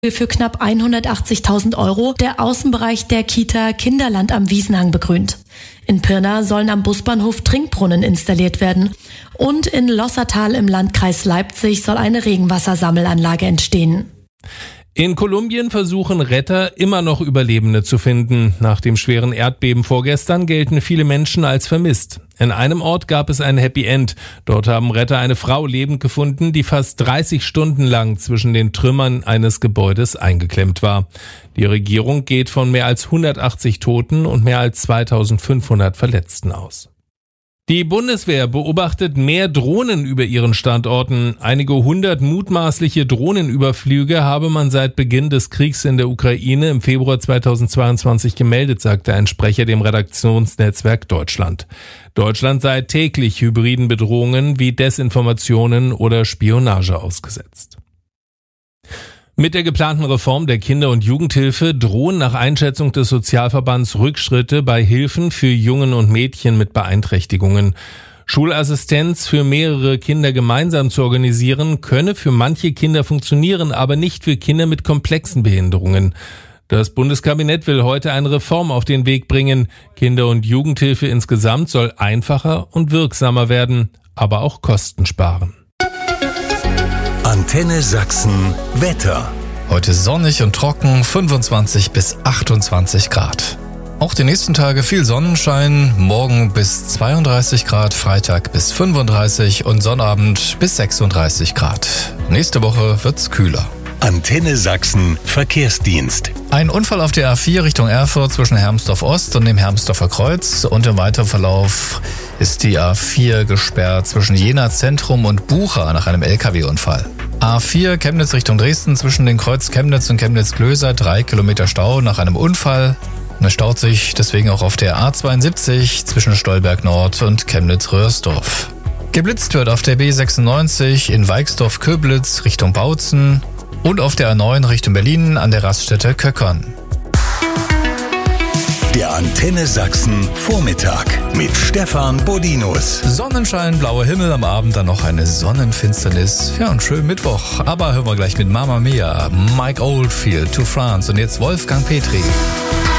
für knapp 180.000 € der Außenbereich der Kita Kinderland am Wiesenhang begrünt. In Pirna sollen am Busbahnhof Trinkbrunnen installiert werden. Und in Lossertal im Landkreis Leipzig soll eine Regenwassersammelanlage entstehen. In Kolumbien versuchen Retter immer noch Überlebende zu finden. Nach dem schweren Erdbeben vorgestern gelten viele Menschen als vermisst. In einem Ort gab es ein Happy End. Dort haben Retter eine Frau lebend gefunden, die fast 30 Stunden lang zwischen den Trümmern eines Gebäudes eingeklemmt war. Die Regierung geht von mehr als 180 Toten und mehr als 2500 Verletzten aus. Die Bundeswehr beobachtet mehr Drohnen über ihren Standorten. Einige 100 mutmaßliche Drohnenüberflüge habe man seit Beginn des Kriegs in der Ukraine im Februar 2022 gemeldet, sagte ein Sprecher dem Redaktionsnetzwerk Deutschland. Deutschland sei täglich hybriden Bedrohungen wie Desinformationen oder Spionage ausgesetzt. Mit der geplanten Reform der Kinder- und Jugendhilfe drohen nach Einschätzung des Sozialverbands Rückschritte bei Hilfen für Jungen und Mädchen mit Beeinträchtigungen. Schulassistenz für mehrere Kinder gemeinsam zu organisieren, könne für manche Kinder funktionieren, aber nicht für Kinder mit komplexen Behinderungen. Das Bundeskabinett will heute eine Reform auf den Weg bringen. Kinder- und Jugendhilfe insgesamt soll einfacher und wirksamer werden, aber auch Kosten sparen. Antenne Sachsen Wetter. Heute sonnig und trocken, 25 bis 28 Grad. Auch die nächsten Tage viel Sonnenschein, morgen bis 32 Grad, Freitag bis 35 und Sonnabend bis 36 Grad. Nächste Woche wird's kühler. Antenne Sachsen Verkehrsdienst. Ein Unfall auf der A4 Richtung Erfurt zwischen Hermsdorf Ost und dem Hermsdorfer Kreuz und im weiteren Verlauf ist die A4 gesperrt zwischen Jena Zentrum und Bucha nach einem LKW-Unfall. A4 Chemnitz Richtung Dresden zwischen den Kreuz Chemnitz und Chemnitz-Klöser 3 Kilometer Stau nach einem Unfall. Und es staut sich deswegen auch auf der A72 zwischen Stolberg Nord und Chemnitz-Röhrsdorf. Geblitzt wird auf der B96 in Weixdorf-Köblitz Richtung Bautzen und auf der A9 Richtung Berlin an der Raststätte Köckern. Der Antenne Sachsen Vormittag mit Stefan Bodinus. Sonnenschein, blauer Himmel, am Abend dann noch eine Sonnenfinsternis. Ja, und schönen Mittwoch. Aber hören wir gleich mit Mamma Mia, Mike Oldfield to France und jetzt Wolfgang Petri.